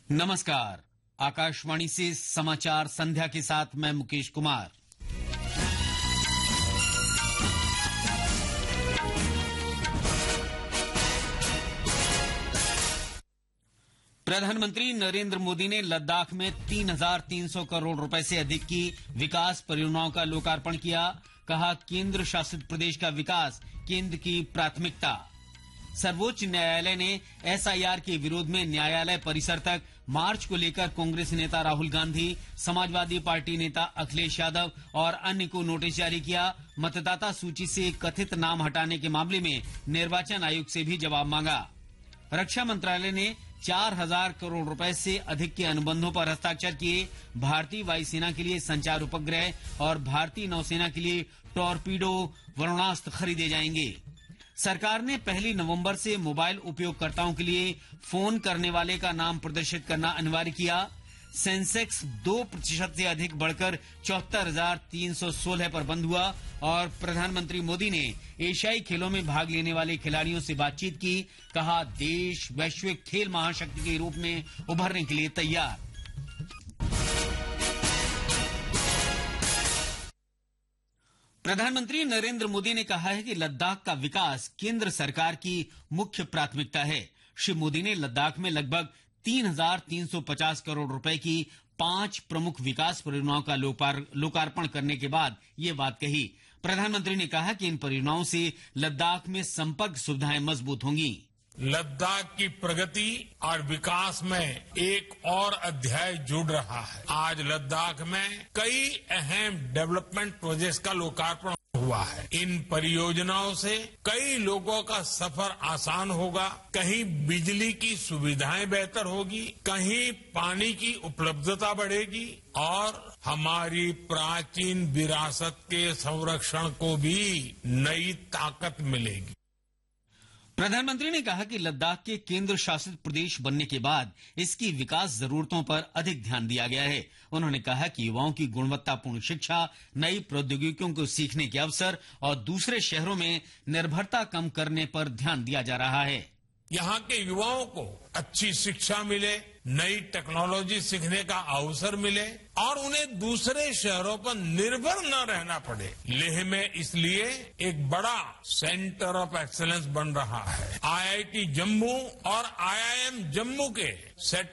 नमस्कार। आकाशवाणी से समाचार संध्या के साथ मैं मुकेश कुमार। प्रधानमंत्री नरेंद्र मोदी ने लद्दाख में 3,300 करोड़ रुपए से अधिक की विकास परियोजनाओं का लोकार्पण किया। कहा, केंद्र शासित प्रदेश का विकास केंद्र की प्राथमिकता। सर्वोच्च न्यायालय ने एसआईआर के विरोध में न्यायालय परिसर तक मार्च को लेकर कांग्रेस नेता राहुल गांधी, समाजवादी पार्टी नेता अखिलेश यादव और अन्य को नोटिस जारी किया। मतदाता सूची से कथित नाम हटाने के मामले में निर्वाचन आयोग से भी जवाब मांगा। रक्षा मंत्रालय ने 4,000 करोड़ रुपए से अधिक के अनुबंधों पर हस्ताक्षर किए। भारतीय वायुसेना के लिए संचार उपग्रह और भारतीय नौसेना के लिए टॉरपीडो वरुणास्त्र खरीदे जाएंगे। सरकार ने 1 नवंबर से मोबाइल उपयोगकर्ताओं के लिए फोन करने वाले का नाम प्रदर्शित करना अनिवार्य किया। सेंसेक्स 2% से अधिक बढ़कर 74,316 पर बंद हुआ और प्रधानमंत्री मोदी ने एशियाई खेलों में भाग लेने वाले खिलाड़ियों से बातचीत की। कहा, देश वैश्विक खेल महाशक्ति के रूप में उभरने के लिए तैयार। प्रधानमंत्री नरेंद्र मोदी ने कहा है कि लद्दाख का विकास केंद्र सरकार की मुख्य प्राथमिकता है। श्री मोदी ने लद्दाख में लगभग 3,350 करोड़ रुपए की 5 प्रमुख विकास परियोजनाओं का लोकार्पण करने के बाद ये बात कही। प्रधानमंत्री ने कहा कि इन परियोजनाओं से लद्दाख में संपर्क सुविधाएं मजबूत होंगी। लद्दाख की प्रगति और विकास में एक और अध्याय जुड़ रहा है। आज लद्दाख में कई अहम डेवलपमेंट प्रोजेक्ट्स का लोकार्पण हुआ है। इन परियोजनाओं से कई लोगों का सफर आसान होगा। कहीं बिजली की सुविधाएं बेहतर होगी, कहीं पानी की उपलब्धता बढ़ेगी और हमारी प्राचीन विरासत के संरक्षण को भी नई ताकत मिलेगी। प्रधानमंत्री ने कहा कि लद्दाख के केंद्र शासित प्रदेश बनने के बाद इसकी विकास जरूरतों पर अधिक ध्यान दिया गया है। उन्होंने कहा कि युवाओं की गुणवत्तापूर्ण शिक्षा, नई प्रौद्योगिकियों को सीखने के अवसर और दूसरे शहरों में निर्भरता कम करने पर ध्यान दिया जा रहा है। यहाँ के युवाओं को अच्छी शिक्षा मिले, नई टेक्नोलॉजी सीखने का अवसर मिले और उन्हें दूसरे शहरों पर निर्भर न रहना पड़े। लेह में इसलिए एक बड़ा सेंटर ऑफ एक्सीलेंस बन रहा है। IIT जम्मू और IIM जम्मू के सेट